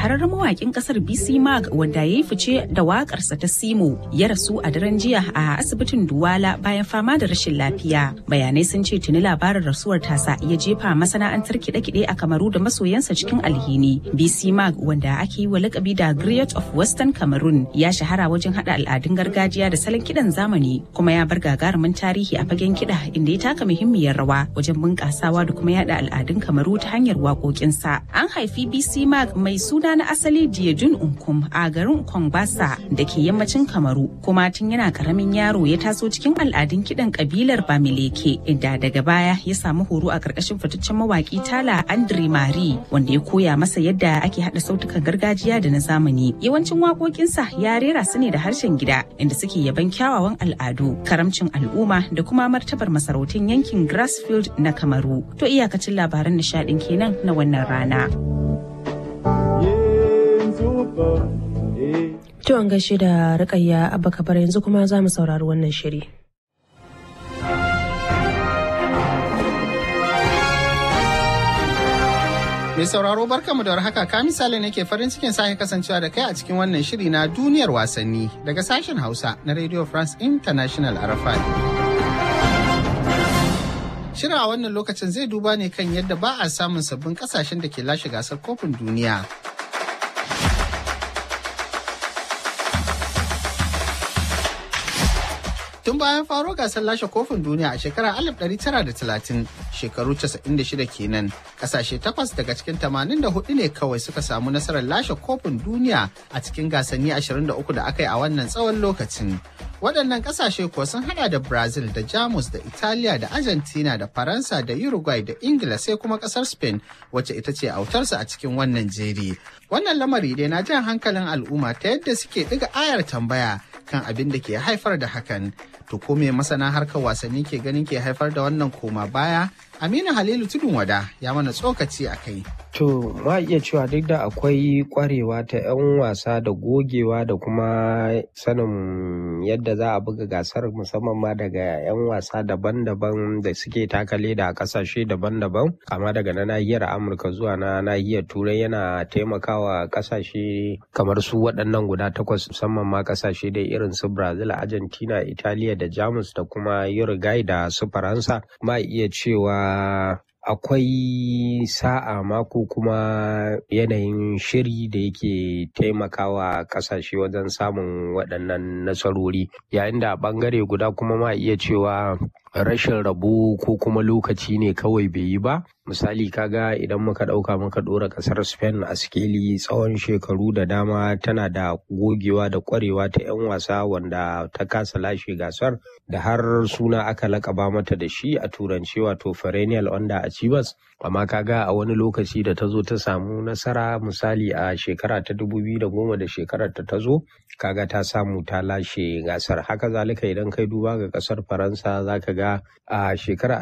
shahararren mawakin kasar BC Mag wanda ya yi fice da wakarsa ta Simo ya rasu a daren jiya a asibitin Duwala bayan fama da rashin lafiya. Bayanai sun ce tuni labarin rasuwar tasa ya jefa masana'antar kiɗe-kiɗe a Kamaru da masoyansa cikin alhini. BC Mag wanda ake yi wa lakabi da Griot of Western Cameroon ya shahara wajen hada al'adun gargajiya da salon kiɗan zamani kuma ya bar gagarumin tarihi a fagen kiɗa inda ya taka muhimmiyar rawa wajen bunƙasawa da kuma yada al'adun Kamaru ta hanyar waƙoƙinsa. An haifi BC Mag mai suna na asali Diejun Unkum a garin Kongbasa da ke yammacin Kamaru kuma tun yana karamin yaro ya taso cikin al'adun kiɗan kabilar Bamileke inda daga baya ya samu horo a ƙarƙashin fitaccen mawaƙi Tala Andre Mari wanda ya koya masa yadda ake haɗa sautukan gargajiya da na zamani. Yawancin waƙoƙinsa ya rera su ne da harshen gida inda suke yaban kyawawan al'adu, karamcin al'umma da kuma martabar masarautun yankin Grassfield na Kamaru. To iyakacin labaran nishaɗin kenan na wannan rana. To an gaishe da Rukayya Abba Kabar, yanzu kuma za mu saurari wannan shiri. Mai sauraro barkamu da warhaka, ka misali ne ke farin cikin sake kasancewa da kai a cikin wannan shiri na duniyar wasanni daga sashen Hausa na Radio France International RFI. Shirin a wannan lokacin zai duba ne kan yadda ba a samun sabbin kasashen da ke lashe gasar kofin duniya. Tun bayan faro gasar lashe kofin duniya a shekarar 1930, shekaru 96 kenan, kasashe 8 daga cikin 84 ne kawai suka samu nasarar lashe kofin duniya a cikin gasanni 23 da aka yi a wannan tsawon lokacin. Waɗannan kasashe kuwa sun hada da Brazil da Jamus da Italiya da Argentina da Faransa da Uruguay da Ingila sai kuma ƙasar Spain wacce ita ce autarsa a cikin wannan jeri. Wannan lamari dai na jan hankalin al'umma ta yadda suke ɗiga ayar tambaya kan abin da ke haifar da hakan. To ko me masana harkar wasanni ke ganin ke haifar da wannan koma baya? Aminu Halilu Tudun Wada ya mana tsokaci a kai. To ma iya cewa duk da akwai kwarewa ta 'yan wasa da gogewa da kuma sanin yadda za a buga gasar musamman ma daga 'yan wasa daban-daban da suke taka leda a kasashe daban-daban kama daga na nahiyar Amurka zuwa na nahiyar Turai yana taimakawa kasashe kamar su waɗannan guda 8 musamman ma kasashe da irin su Brazil, Argentina, Italiya da Jamus da kuma Uruguay da su Faransa. Ma iya cewa akwai sa'a mako kuma yanayin shiri da yake taimakawa kasashe wajen samun waɗannan nasarori, yayin da a ɓangare guda kuma ma iya cewa rashin rabo ko kuma lokaci ne kawai bai yi ba. Misali kaga idan muka ɗauka muka ɗora ƙasar Spain a sikeli tsawon shekaru da dama tana da gogewa da ƙwarewa ta 'yan wasa wanda ta kasa lashe gasar da har suna aka laƙaba mata da shi a turanci wato perennial underachievers. Amma kaga a wani lokaci da ta zo ta samu nasara, misali a shekara ta 2010 da shekarar ta zo kaga ta samu ta lashe gasar. Haka zalika idan kai duba ga ƙasar Faransa zaka ga a shekarar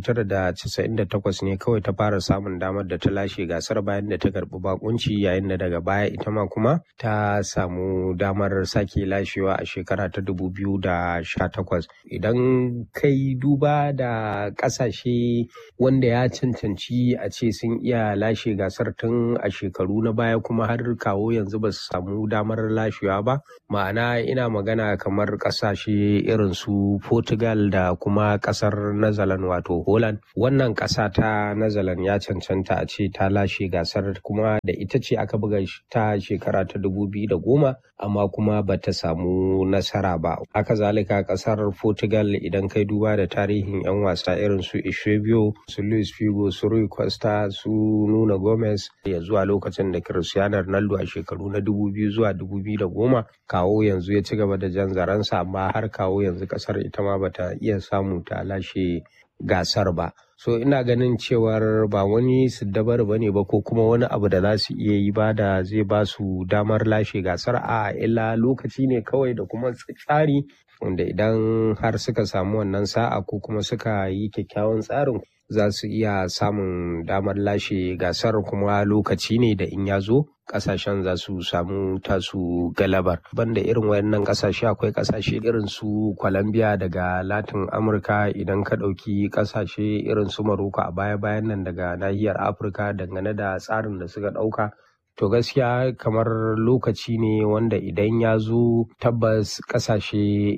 1998 ne kawai ta fara samun damar da ta lashe gasar bayan da ta karɓi bakunci, yayin da daga baya ita ma kuma ta samu damar sake lashewa a shekara ta 2018. Idan kai duba da ƙasashe wanda ya cancanci a ce sun iya lashe gasar tun a shekaru na baya kuma har kawo yanzu ba su samu damar lashewa ba, ma'ana ina magana kamar ƙasashe irin su Portugal da kuma ƙasar Netherlands wato Holland. Wannan ƙasa ta Netherlands ya cancanta a ce ta lashe gasar kuma da ita ce aka buga ta shekara ta 2010 amma kuma ba ta samu nasara ba. Haka zalika ƙasar Portugal idan kai duba da tarihin 'yan wasa irin su Eusebio, su Luis Figo, su Rui Costa, su Nuno Gomez ya zuwa lokacin da Cristiano Ronaldo a shekaru na 2000 zuwa 2010 kawo yanzu ya ci gaba da jan zaransa, amma har kawo yanzu ƙasar ita ma bata iya samu ta lashe gasar ba. So ina ganin cewar ba wani siddabar ba ne ba ko kuma wani abu da za su iya yi ba da zai ba su damar lashe gasar, a illa lokaci ne kawai da kuma tsari wanda idan har suka samu wannan sa'a ko kuma suka yi kyakkyawan tsarin za su iya samun damar lashe gasar, kuma lokaci ne da in ya zo kasashen za su samu tasu galabar. Banda irin wayannan kasashe akwai kasashe irin su Colombia daga Latin Amurka, idan ka ɗauki kasashe irin su Morocco a baya-bayan nan daga nahiyar Afirka dangane da tsarin da suka ɗauka To gaskiya kamar lokaci ne wanda idan ya zo tabbas kasashe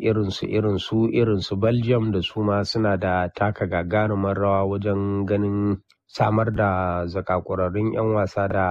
irinsu Belgium da su ma suna da taka gagarumar rawa wajen ganin samar da zakakurarrun 'yan wasa da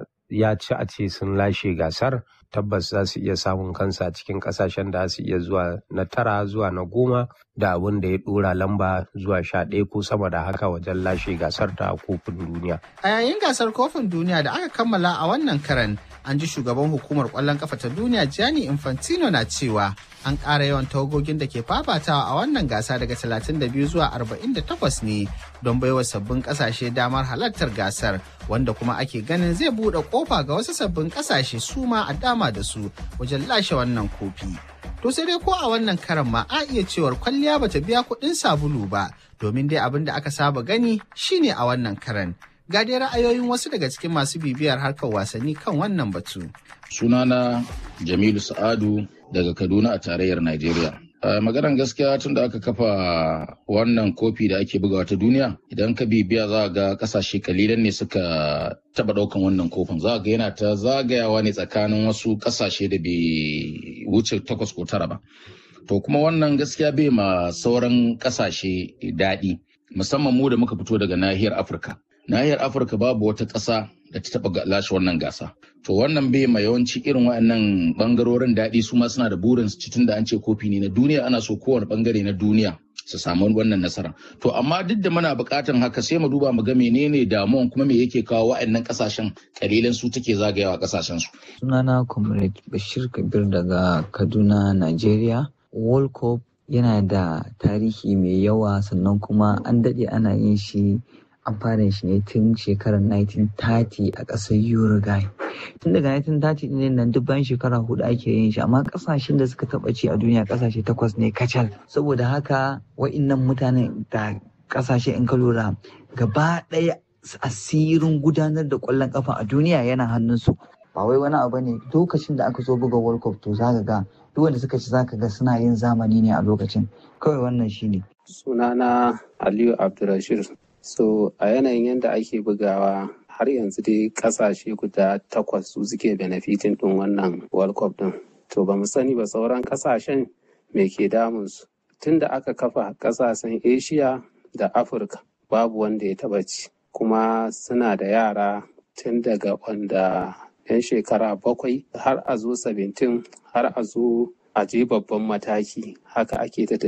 ya ci a ce sun lashe gasar. Tabbas za su iya samun kansa cikin kasashen da su iya zuwa na 9 zuwa na 10 da abin da ya dora lamba zuwa 11 ko sama da haka wajen lashe gasar ta kofin duniya. A yayin gasar kofin duniya da aka kammala a wannan karan, an ji shugaban hukumar kwallon kafa ta duniya Gianni Infantino na cewa an ƙara yawan tawagogin da ke fafatawa a wannan gasa daga 32 zuwa 48 ne don baiwa sabbin ƙasashe damar halartar gasar, wanda kuma ake ganin zai buɗe ƙofa ga wasu sabbin ƙasashe su ma a dama da su wajen lashe wannan kofi. To sai dai ko a wannan karan ma a iya cewar kwalliya bata biya kuɗin sabulu ba, domin dai abin da aka saba gani shine a wannan karan. Ga dai ra'ayoyin wasu daga cikin masu bibiyar harkar wasanni kan wannan batu. Sunana Jamilu Sa'adu daga Kaduna a tarayyar Najeriya. Maganar gaskiya tun da aka kafa wannan kofi da ake bugawa ta duniya, idan ka bibiya za ga kasashe kalilan ne suka taba daukan wannan kofin. Za ga yana ta zagayawa ne tsakanin wasu kasashe da bai wuce 8 ko 9 ba. To kuma wannan gaskiya bai ma sauran kasashe daɗi, musamman mu da muka fito daga nahiyar Afirka. Nahiyar Afirka babu wata ƙasa da ta taɓa lashe wannan gasa. To wannan bai ma yawanci irin waɗannan ɓangarorin daɗi, su ma suna da burin su tun da an ce kofi ne na duniya, ana so kowane ɓangare na duniya su samu wannan nasara. To amma duk da muna buƙatan haka sai mu duba mu ga menene damuwan kuma me yake kawo waɗannan ƙasashen ƙalilan su take zagayawa ƙasashen su. Sunana Comrade Bashir Kabir daga Kaduna, Najeriya. World Cup yana da tarihi mai yawa, sannan kuma an daɗe ana yin shi. An fara shi ne tun shekarar 1930 a ƙasar Uruguay. Tun daga 1930 ɗin nan duk bayan shekara 4 ake yin shi, amma ƙasashen da suka taɓa ci a duniya ƙasashe 8 ne kacal. Saboda haka wa'innan mutanen da ƙasashe in ka lura gaba ɗaya asirin gudanar da ƙwallon ƙafa a duniya yana hannunsu. Ba wai wani abu ne, lokacin da aka zo buga World Cup to za ka ga duk wanda suka ci za ka ga suna yin zamani ne a lokacin. Kawai wannan shine. Sunana Aliyu Abdulrashid. So a yanayin yadda ake bugawa har yanzu dai kasashe guda 8 su suke benefitin ɗin wannan World Cup ɗin. To ba mu sani ba sauran kasashen me ke damunsu. Tun da aka kafa kasashen Asia da Afirka babu wanda ya taba ci. Kuma suna da yara tun daga wanda 'yan shekara 7 har a zo 17 har a zo a je babban mataki. Haka ake ta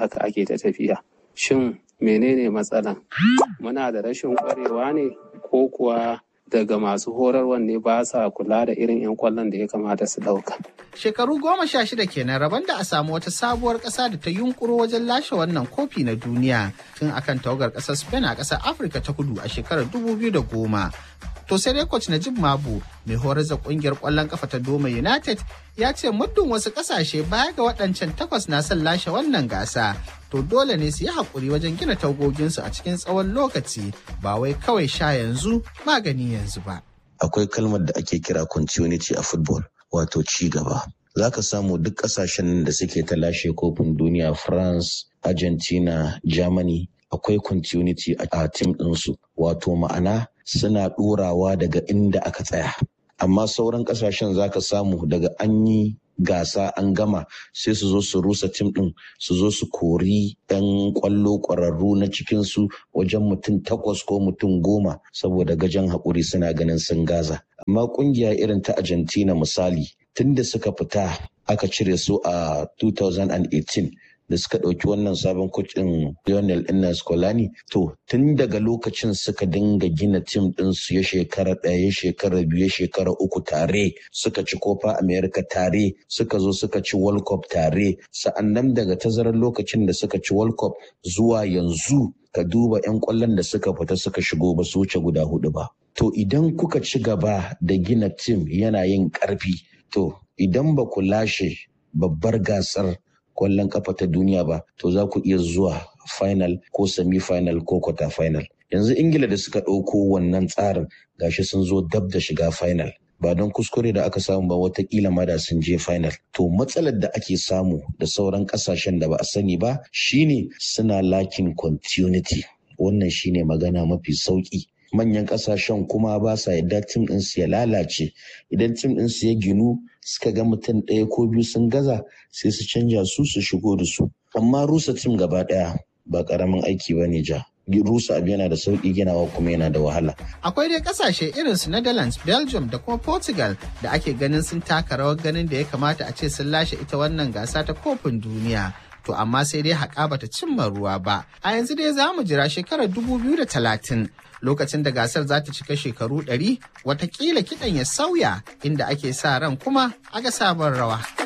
tafiya. Shin menene matsalan? Muna da rashin kwarewa ne ko kuwa daga masu horarwan ne ba sa kula da irin 'yan kwallon da ya kamata su dauka? Shekaru 16 kenan rabon da a samu wata sabuwar ƙasa da ta yunkuro wajen lashe wannan kofi na duniya tun akan tawagar ƙasar Spain a ƙasar Afirka ta Kudu a shekarar 2010. To sai dai coach Najib Mabu mai horar da kungiyar kwallon kafa ta Doma United ya ce muddin wasu kasashe baya ga waɗancan 8 na son lashe wannan gasa, to dole ne su yi haƙuri wajen gina tagoginsu a cikin tsawon lokaci, ba wai kawai sha yanzu magani yanzu ba. Akwai kalmar da ake kira continuity a football, wato ci gaba. Za ka samu duk ƙasashen da suke ta lashe kofin duniya, France, Argentina, Germany, akwai continuity a team ɗinsu, wato ma'ana suna ɗorawa daga inda aka tsaya. Amma sauran ƙasashen za ka samu daga an yi gasa an gama sai su zo su rusa tim ɗin, su zo su kori 'yan ƙwallo ƙwararru na cikinsu wajen mutum 8 ko mutum 10 saboda gajen haƙuri suna ganin sun gaza. Amma ƙungiya irin ta Argentina misali, tun da suka fita aka cire su a 2018 da suka ɗauki wannan sabon kocin Lionel Scolani, to tun daga lokacin suka dinga gina tim ɗinsu ya shekara 1, ya shekara 2, ya shekara 3 tare, suka ci Copa America tare, suka zo suka ci World Cup tare, sa'annan daga tazarar lokacin da suka ci World Cup zuwa yanzu ka duba 'yan ƙwallon da suka fita suka shigo ba su wuce guda 4 ba. To idan kuka ci gaba da gina tim yana yin ƙarfi, to idan ba ku lashe babbar gasar kwallon kafa ta duniya ba, to za ku iya zuwa final ko semi-final ko quarter final. Yanzu Ingila da suka ɗauko wannan tsarin gashi sun zo dab da shiga final. Ba don kuskure da aka samu ba, watakila ma da sun je final. To matsalar da ake samu da sauran ƙasashen da ba a sani ba shine suna lacking continuity. Wannan shine magana mafi sauki. manyan kasashen kuma ba sa yadda tim ɗinsu ya lalace. Idan tim ɗinsu ya ginu suka ga mutum ɗaya ko biyu sun gaza sai su canja su shigo da su. Amma rusa tim gaba ɗaya ba ƙaramin aiki ba ne ja. Rusa abu yana da sauƙi, ginawa kuma yana da wahala. Akwai dai kasashe irin su Netherlands, Belgium da kuma Portugal da ake ganin sun taka rawar ganin da ya kamata a ce sun lashe ita wannan gasa ta kofin duniya. To amma sai dai haƙa bata cimma ruwa ba. A yanzu dai za mu jira shekarar 2030 lokacin da gasar za ta cika shekaru 100 watakila kiɗan ya sauya inda ake sa ran kuma a ga sabon rawa.